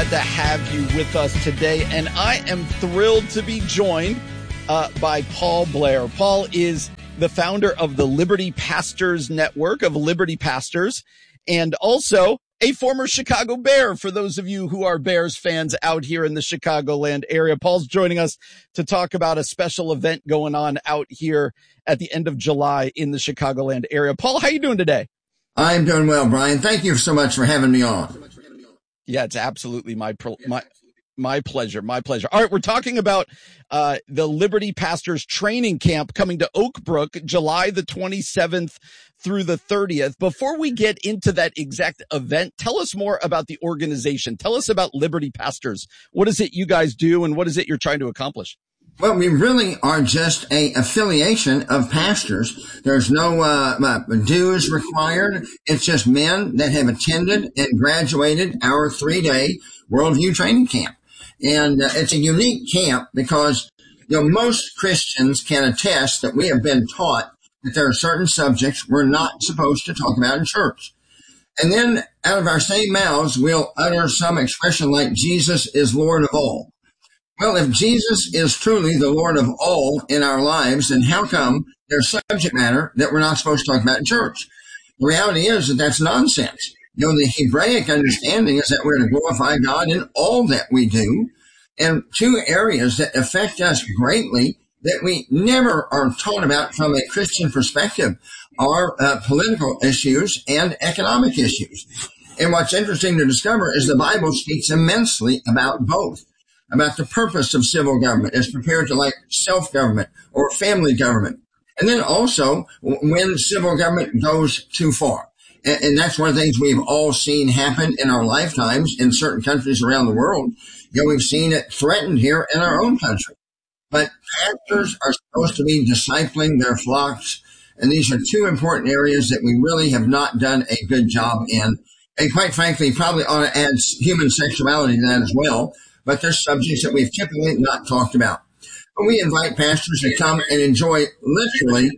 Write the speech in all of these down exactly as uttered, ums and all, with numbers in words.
glad to have you with us today, and I am thrilled to be joined uh, by Paul Blair. Paul is the founder of the Liberty Pastors Network of Liberty Pastors, and also a former Chicago Bear, for those of you who are Bears fans out here in the Chicagoland area. Paul's joining us to talk about a special event going on out here at the end of July in the Chicagoland area. Paul, how you doing today? I'm doing well, Brian. Thank you so much for having me on. Yeah, it's absolutely my my my pleasure. My pleasure. All right, we're talking about uh the Liberty Pastors Training Camp coming to Oak Brook, July the twenty-seventh through the thirtieth. Before we get into that exact event, tell us more about the organization. Tell us about Liberty Pastors. What is it you guys do, and what is it you're trying to accomplish? Well, we really are just a affiliation of pastors. There's no uh, dues required. It's just men that have attended and graduated our three-day Worldview Training Camp. And uh, it's a unique camp because, you know, most Christians can attest that we have been taught that there are certain subjects we're not supposed to talk about in church. And then out of our same mouths, we'll utter some expression like Jesus is Lord of all. Well, if Jesus is truly the Lord of all in our lives, then how come there's subject matter that we're not supposed to talk about in church? The reality is that that's nonsense. You know, the Hebraic understanding is that we're to glorify God in all that we do. And two areas that affect us greatly that we never are taught about from a Christian perspective are uh, political issues and economic issues. And what's interesting to discover is the Bible speaks immensely about both. About the purpose of civil government as compared to like self-government or family government. And then also when civil government goes too far. And, and that's one of the things we've all seen happen in our lifetimes in certain countries around the world. You know, we've seen it threatened here in our own country. But pastors are supposed to be discipling their flocks. And these are two important areas that we really have not done a good job in. And quite frankly, probably ought to add human sexuality to that as well. But there's subjects that we've typically not talked about. But we invite pastors to come and enjoy literally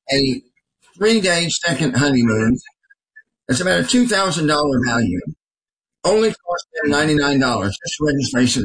a three-day second honeymoon. It's about a two thousand dollars value. Only costs them ninety-nine dollars, just registration.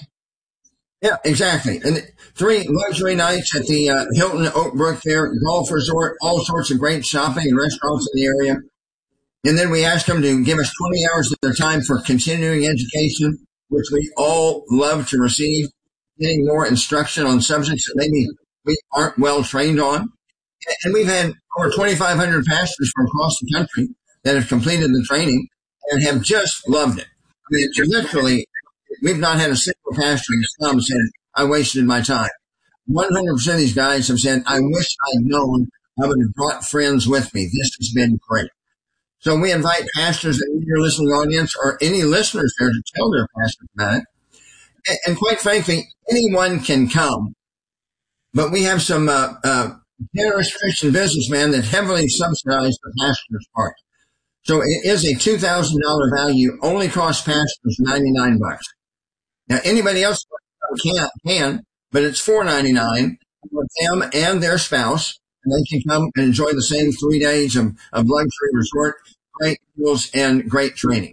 Yeah, exactly. And three luxury nights at the uh, Hilton Oak Brook there, golf resort, all sorts of great shopping and restaurants in the area. And then we ask them to give us twenty hours of their time for continuing education, which we all love to receive, getting more instruction on subjects that maybe we aren't well trained on. And we've had over twenty-five hundred pastors from across the country that have completed the training and have just loved it. I mean, it's literally, we've not had a single pastor who's come and said, I wasted my time. one hundred percent of these guys have said, I wish I'd known I would have brought friends with me. This has been great. So we invite pastors in your listening audience or any listeners there to tell their pastors about it. And, and quite frankly, anyone can come. But we have some uh, uh, generous Christian businessmen that heavily subsidize the pastor's part. So it is a two thousand dollars value, only costs pastors ninety-nine bucks. Now, anybody else can, can but it's four ninety-nine for them and their spouse. And they can come and enjoy the same three days of, of luxury resort, great meals, and great training.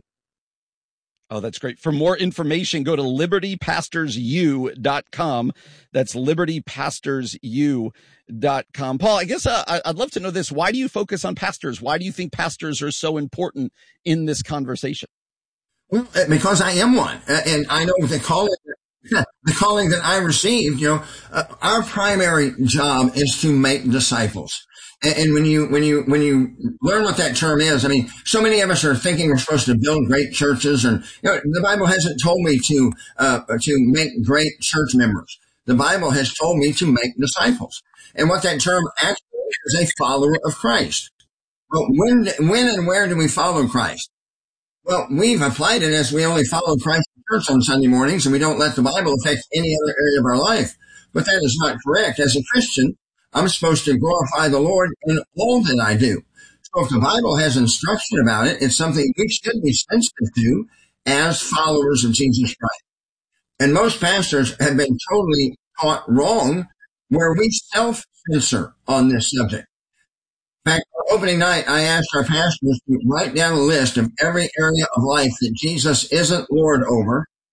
Oh, that's great. For more information, go to liberty pastors u dot com. That's liberty pastors u dot com. Paul, I guess uh, I'd love to know this. Why do you focus on pastors? Why do you think pastors are so important in this conversation? Well, because I am one. And I know the calling, the calling that I received, you know, uh, our primary job is to make disciples. And, and when you, when you, when you learn what that term is, I mean, so many of us are thinking we're supposed to build great churches, and, you know, the Bible hasn't told me to, uh, to make great church members. The Bible has told me to make disciples. And what that term actually is, a follower of Christ. But when, when and where do we follow Christ? Well, we've applied it as we only follow Christ in church on Sunday mornings, and we don't let the Bible affect any other area of our life. But that is not correct. As a Christian, I'm supposed to glorify the Lord in all that I do. So if the Bible has instruction about it, it's something we should be sensitive to as followers of Jesus Christ. And most pastors have been totally taught wrong, where we self-censor on this subject. In fact, on opening night, I asked our pastors to write down a list of every area of life that Jesus isn't Lord over,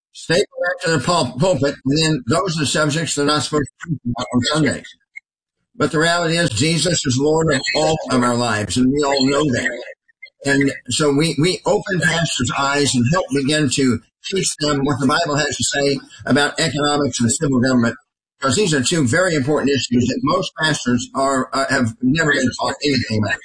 staple that to their pul- pulpit, and then those are the subjects they're not supposed to preach about on Sundays. But the reality is Jesus is Lord of all of our lives, and we all know that. And so we, we open pastors' eyes and help begin to teach them what the Bible has to say about economics and civil government, because these are two very important issues that most pastors are uh, have never been taught anything about.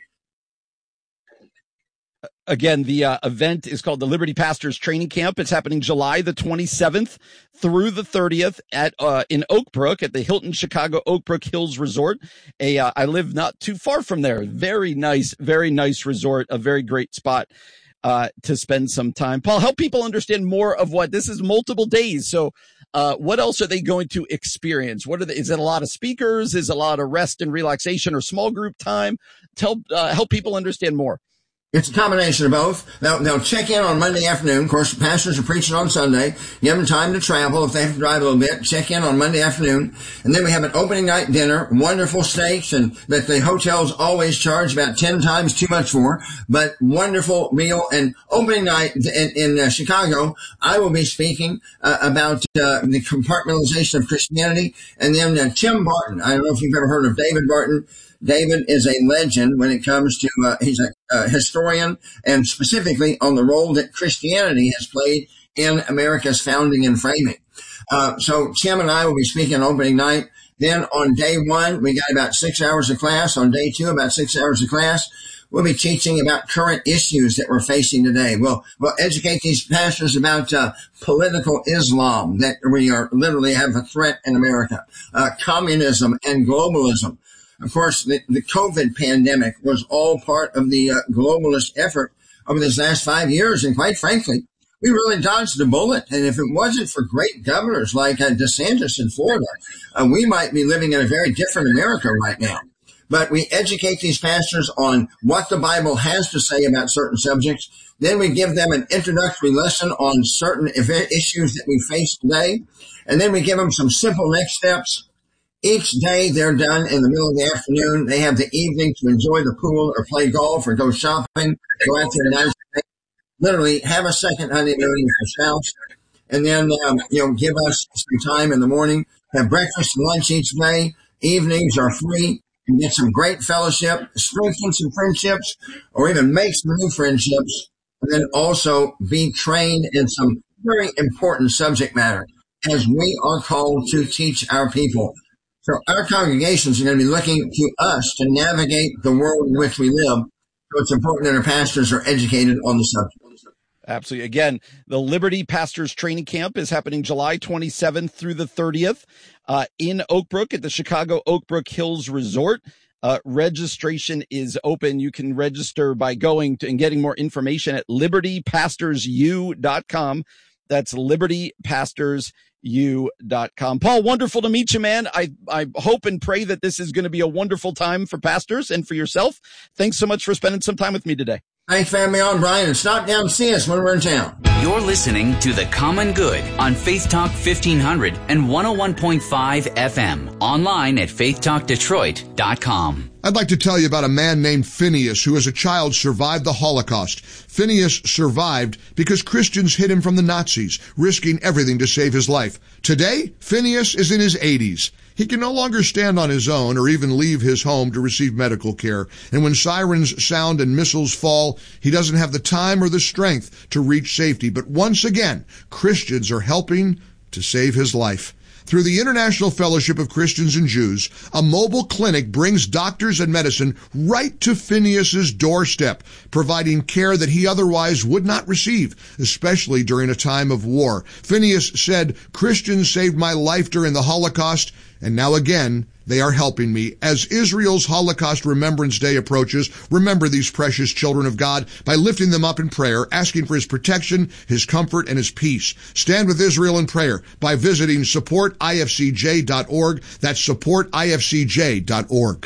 Again, the uh, event is called the Liberty Pastors Training Camp. It's happening July the twenty-seventh through the thirtieth at uh, in Oak Brook at the Hilton Chicago Oak Brook Hills Resort. A uh, I live not too far from there. Very nice, very nice resort. A very great spot uh, to spend some time. Paul, help people understand more of what this is. Multiple days. So, uh, what else are they going to experience? What are the, is it a lot of speakers? Is it a lot of rest and relaxation or small group time? Tell uh, help people understand more. It's a combination of both. They'll, they'll check in on Monday afternoon. Of course, pastors are preaching on Sunday. Give them time to travel if they have to drive a little bit. Check in on Monday afternoon. And then we have an opening night dinner, wonderful steaks, and that the hotels always charge about ten times too much for, but wonderful meal. And opening night in, in uh, Chicago, I will be speaking uh, about uh, the compartmentalization of Christianity. And then uh, Tim Barton, I don't know if you've ever heard of David Barton. David is a legend when it comes to, uh, he's a uh, historian, and specifically on the role that Christianity has played in America's founding and framing. Uh, so Tim and I will be speaking on opening night. Then on day one, we got about six hours of class. On day two, about six hours of class. We'll be teaching about current issues that we're facing today. We'll, we'll educate these pastors about uh, political Islam, that we are literally have a threat in America, uh, communism and globalism. Of course, the, the COVID pandemic was all part of the uh, globalist effort over this last five years. And quite frankly, we really dodged the bullet. And if it wasn't for great governors like uh, DeSantis in Florida, uh, we might be living in a very different America right now. But we educate these pastors on what the Bible has to say about certain subjects. Then we give them an introductory lesson on certain issues that we face today. And then we give them some simple next steps. Each day they're done in the middle of the afternoon. They have the evening to enjoy the pool or play golf or go shopping, go out to a nice day, literally have a second honeymoon with your spouse, and then, um, you know, give us some time in the morning, have breakfast and lunch each day. Evenings are free. You get some great fellowship, strengthen some friendships, or even make some new friendships, and then also be trained in some very important subject matter as we are called to teach our people. So our congregations are going to be looking to us to navigate the world in which we live. So it's important that our pastors are educated on the subject. Absolutely. Again, the Liberty Pastors Training Camp is happening July twenty-seventh through the thirtieth uh, in Oak Brook at the Chicago Oak Brook Hills Resort. Uh, registration is open. You can register by going to and getting more information at liberty pastors u dot com. That's liberty pastors u dot com. Paul, wonderful to meet you, man. I, I hope and pray that this is going to be a wonderful time for pastors and for yourself. Thanks so much for spending some time with me today. Thanks for having me on, Brian, and stop down and see us when we're in town. You're listening to The Common Good on Faith Talk fifteen hundred and one oh one point five F M. Online at faith talk detroit dot com. I'd like to tell you about a man named Phineas who as a child survived the Holocaust. Phineas survived because Christians hid him from the Nazis, risking everything to save his life. Today, Phineas is in his eighties. He can no longer stand on his own or even leave his home to receive medical care. And when sirens sound and missiles fall, he doesn't have the time or the strength to reach safety. But once again, Christians are helping to save his life. Through the International Fellowship of Christians and Jews, a mobile clinic brings doctors and medicine right to Phineas's doorstep, providing care that he otherwise would not receive, especially during a time of war. Phineas said, "Christians saved my life during the Holocaust, and now again, they are helping me." As Israel's Holocaust Remembrance Day approaches, remember these precious children of God by lifting them up in prayer, asking for his protection, his comfort, and his peace. Stand with Israel in prayer by visiting support I F C J dot org. That's support I F C J dot org.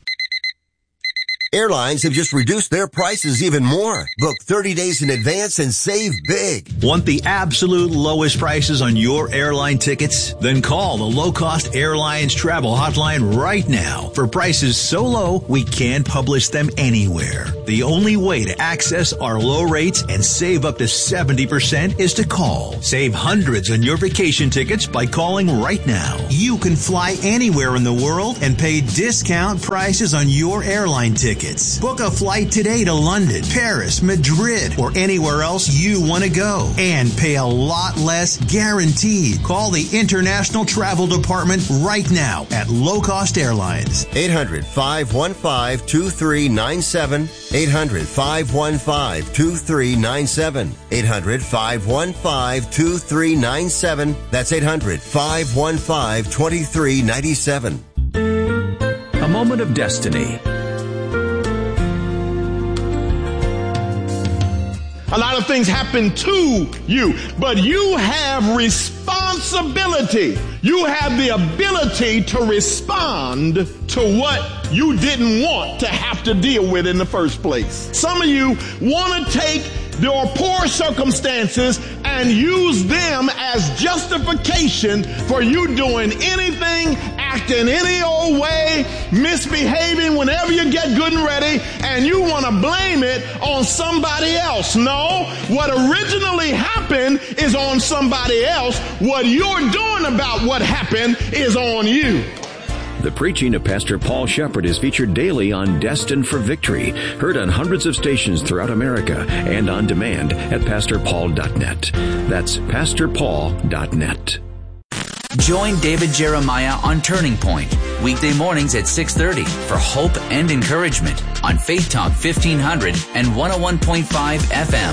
Airlines have just reduced their prices even more. Book thirty days in advance and save big. Want the absolute lowest prices on your airline tickets? Then call the Low Cost Airlines Travel Hotline right now for prices so low we can't publish them anywhere. The only way to access our low rates and save up to seventy percent is to call. Save hundreds on your vacation tickets by calling right now. You can fly anywhere in the world and pay discount prices on your airline tickets. Book a flight today to London, Paris, Madrid, or anywhere else you want to go and pay a lot less guaranteed. Call the International Travel Department right now at Low Cost Airlines. eight hundred, five one five, two three nine seven. eight hundred, five one five, two three nine seven. eight hundred, five one five, two three nine seven. That's eight hundred, five one five, two three nine seven. A moment of destiny. A lot of things happen to you, but you have responsibility. You have the ability to respond to what you didn't want to have to deal with in the first place. Some of you want to take your poor circumstances and use them as justification for you doing anything, acting any old way, misbehaving whenever you get good and ready, and you want to blame it on somebody else. No, what originally happened is on somebody else. What you're doing about what happened is on you. The preaching of Pastor Paul Shepherd is featured daily on Destined for Victory, heard on hundreds of stations throughout America and on demand at pastor paul dot net. That's pastor paul dot net. Join David Jeremiah on Turning Point, weekday mornings at six thirty for hope and encouragement on Faith Talk fifteen hundred and one oh one point five F M.